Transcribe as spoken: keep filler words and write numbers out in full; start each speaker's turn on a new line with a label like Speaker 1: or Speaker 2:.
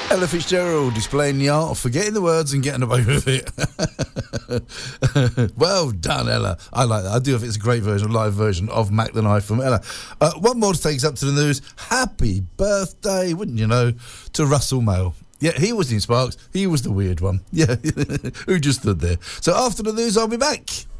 Speaker 1: Ella Fitzgerald displaying the art of forgetting the words and getting away with it. Well done, Ella. I like that. I do think it's a great version, live version of Mac the Knife from Ella. Uh, one more to take us up to the news. Happy birthday, wouldn't you know, to Russell Mail. Yeah, he was in Sparks. He was the weird one. Yeah, who just stood there. So after the news, I'll be back.